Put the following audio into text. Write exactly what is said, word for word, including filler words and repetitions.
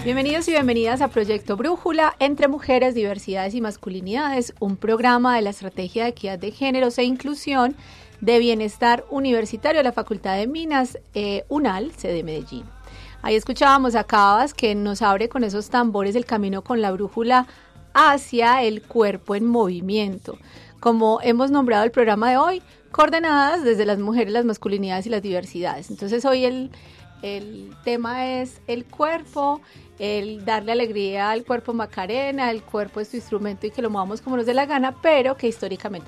Bienvenidos y bienvenidas a Proyecto Brújula, entre mujeres, diversidades y masculinidades, un programa de la Estrategia de Equidad de Géneros e Inclusión de Bienestar Universitario de la Facultad de Minas, eh, UNAL, sede Medellín. Ahí escuchábamos a Cabas, que nos abre con esos tambores el camino con la brújula hacia el cuerpo en movimiento. Como hemos nombrado el programa de hoy, coordenadas desde las mujeres, las masculinidades y las diversidades. Entonces hoy el, el tema es el cuerpo, el darle alegría al cuerpo Macarena, el cuerpo es tu instrumento y que lo movamos como nos dé la gana, pero que históricamente